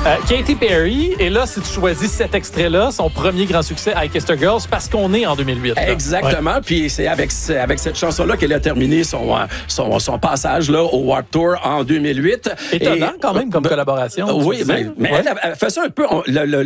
Katy Perry, et là, si tu choisis cet extrait-là, son premier grand succès, Icester Girls, parce qu'on est en 2008. Là. Exactement, puis c'est avec cette chanson-là qu'elle a terminé son passage là, au Warped Tour en 2008. Étonnant quand même comme collaboration. Oui, mais elle fait ça un peu.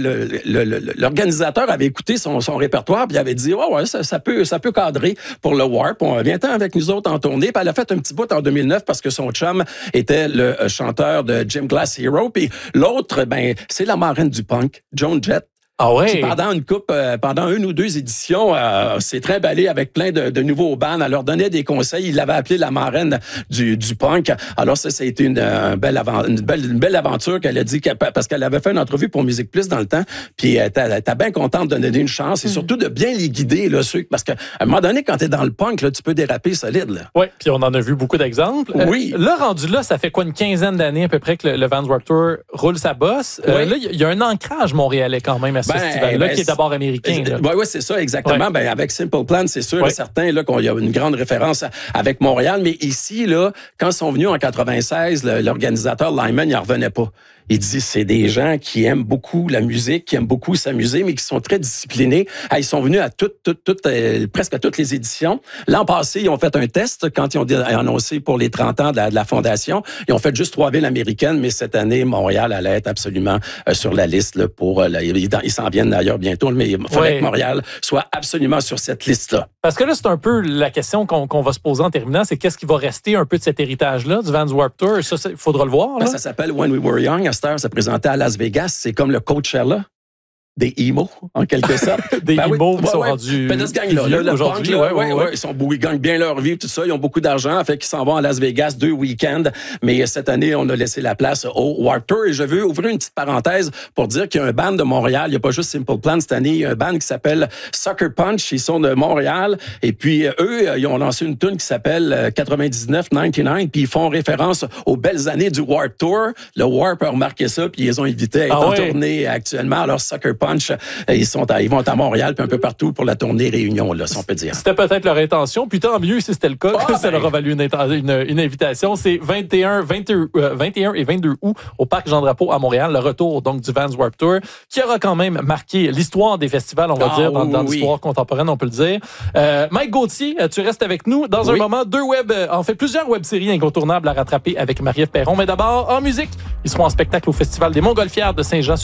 L'organisateur avait écouté son répertoire, puis il avait dit ouais, ça peut cadrer pour le Warp. Viens-t'en avec nous autres en tournée. Puis elle a fait un petit bout en 2009 parce que son chum était le chanteur de Gym Glass Hero. Puis l'autre, c'est la marraine du punk, Joan Jett. Ah ouais. Qui, pendant une ou deux éditions, s'est trimballé avec plein de nouveaux bands. Elle leur donnait des conseils. Il l'avait appelée la marraine du punk. Alors ça a été une belle aventure qu'elle a dit parce qu'elle avait fait une entrevue pour Musique Plus dans le temps. Puis elle était bien contente de donner une chance et surtout de bien les guider là, parce qu'à un moment donné, quand t'es dans le punk, là, tu peux déraper solide. Là. Oui, puis on en a vu beaucoup d'exemples. Oui. Là, rendu là, ça fait quoi une quinzaine d'années à peu près que le Vans Warped Tour roule sa bosse. Oui. Là, il y a un ancrage montréalais quand même à ce festival-là qui est d'abord américain. Oui, c'est ça, exactement. Ouais. Avec Simple Plan, c'est sûr et certain là, qu'il y a une grande référence avec Montréal. Mais ici, là, quand ils sont venus en 96, l'organisateur Lyman, il n'en revenait pas. Il dit c'est des gens qui aiment beaucoup la musique, qui aiment beaucoup s'amuser, mais qui sont très disciplinés. Ils sont venus à presque à toutes les éditions. L'an passé, ils ont fait un test quand ils ont annoncé pour les 30 ans de la Fondation. Ils ont fait juste 3 villes américaines, mais cette année, Montréal allait être absolument sur la liste là, pour... ils s'en viennent d'ailleurs bientôt, mais il faudrait que Montréal soit absolument sur cette liste-là. Parce que là, c'est un peu la question qu'on va se poser en terminant, c'est qu'est-ce qui va rester un peu de cet héritage-là du Vans Warped Tour? Ça, il faudra le voir. Là. Ça s'appelle When We Were Young. Ça présentait à Las Vegas. C'est comme le Coachella des emo, en quelque sorte. Des emo qui sont rendus là, aujourd'hui. Ils gagnent bien leur vie, tout ça. Ils ont beaucoup d'argent, fait qu'ils s'en vont à Las Vegas 2 week-ends. Mais cette année, on a laissé la place au Warped Tour. Et je veux ouvrir une petite parenthèse pour dire qu'il y a un band de Montréal. Il n'y a pas juste Simple Plan cette année. Il y a un band qui s'appelle Sucker Punch. Ils sont de Montréal. Et puis, eux, ils ont lancé une tune qui s'appelle 99-99. Puis, ils font référence aux belles années du Warped Tour. Le Warp a remarqué ça, puis ils les ont invités à être en tournée actuellement. Alors, Sucker Punch, ils vont à Montréal puis un peu partout pour la tournée Réunion, là, si on peut dire. C'était peut-être leur intention, puis tant mieux si c'était le cas, ça leur a valu une invitation. C'est 21 et 22 août au Parc Jean-Drapeau à Montréal, le retour donc du Vans Warped Tour, qui aura quand même marqué l'histoire des festivals, on va dire, dans l'histoire contemporaine, on peut le dire. Mike Gauthier, tu restes avec nous. Dans un moment, plusieurs web-séries incontournables à rattraper avec Marie-Ève Perron. Mais d'abord, en musique, ils seront en spectacle au Festival des Montgolfières de Saint-Jean